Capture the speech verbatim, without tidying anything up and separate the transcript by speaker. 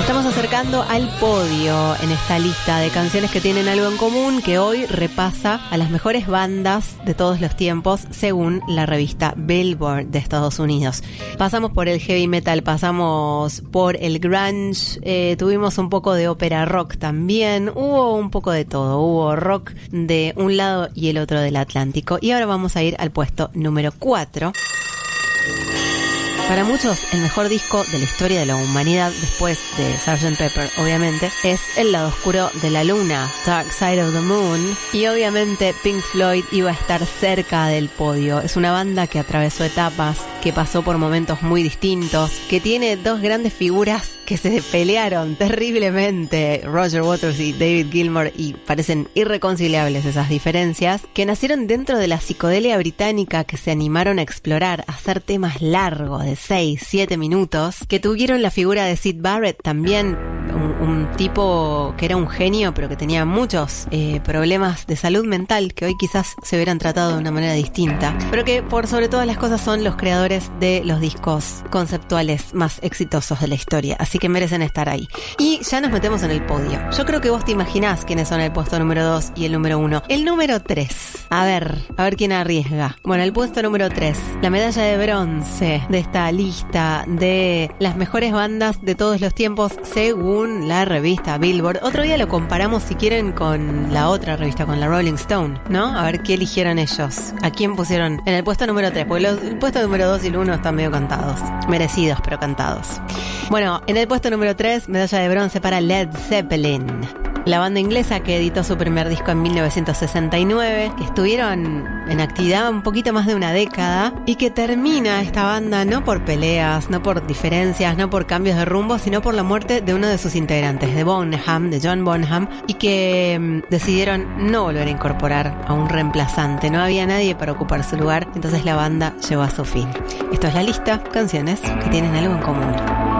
Speaker 1: Estamos acercando al podio en esta lista de canciones que tienen algo en común, que hoy repasa a las mejores bandas de todos los tiempos según la revista Billboard de Estados Unidos. Pasamos por el heavy metal, pasamos por el grunge, eh, tuvimos un poco de ópera rock también, hubo un poco de todo, hubo rock de un lado y el otro del Atlántico. Y ahora vamos a ir al puesto número cuatro. Para muchos, el mejor disco de la historia de la humanidad, después de sergeant Pepper, obviamente, es El lado oscuro de la luna, Dark Side of the Moon. Y obviamente Pink Floyd iba a estar cerca del podio. Es una banda que atravesó etapas, que pasó por momentos muy distintos, que tiene dos grandes figuras que se pelearon terriblemente, Roger Waters y David Gilmour, y parecen irreconciliables esas diferencias, que nacieron dentro de la psicodelia británica, que se animaron a explorar, a hacer temas largos de seis, siete minutos, que tuvieron la figura de Syd Barrett también, un, un tipo que era un genio, pero que tenía muchos eh, problemas de salud mental, que hoy quizás se hubieran tratado de una manera distinta, pero que por sobre todas las cosas son los creadores de los discos conceptuales más exitosos de la historia, así que merecen estar ahí. Y ya nos metemos en el podio. Yo creo que vos te imaginás quiénes son el puesto número dos y el número uno. El número tres. A ver, a ver quién arriesga. Bueno, el puesto número tres. La medalla de bronce de esta lista de las mejores bandas de todos los tiempos según la revista Billboard. Otro día lo comparamos, si quieren, con la otra revista, con la Rolling Stone, ¿no? A ver qué eligieron ellos. ¿A quién pusieron en el puesto número tres? Porque los, el puesto número dos y el uno están medio cantados. Merecidos, pero cantados. Bueno, en el puesto número tres, medalla de bronce para Led Zeppelin. La banda inglesa que editó su primer disco en mil novecientos sesenta y nueve, que estuvieron en actividad un poquito más de una década, y que termina esta banda no por peleas, no por diferencias, no por cambios de rumbo, sino por la muerte de uno de sus integrantes, de Bonham, de John Bonham, y que mmm, decidieron no volver a incorporar a un reemplazante. No había nadie para ocupar su lugar, entonces la banda llegó a su fin. Esto es la lista, canciones que tienen algo en común.